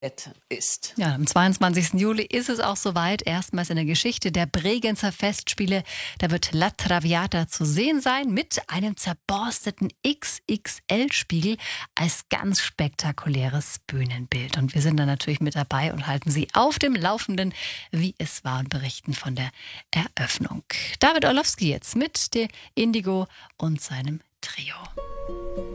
ist. Ja, am 22. Juli ist es auch soweit. Erstmals in der Geschichte der Bregenzer Festspiele. Da wird La Traviata zu sehen sein mit einem zerborsteten XXL-Spiegel als ganz spektakuläres Bühnenbild. Und wir sind dann natürlich mit dabei und halten Sie auf dem Laufenden, wie es war, und berichten von der Eröffnung. David Orlowski jetzt mit der Indigo und seinem Trio.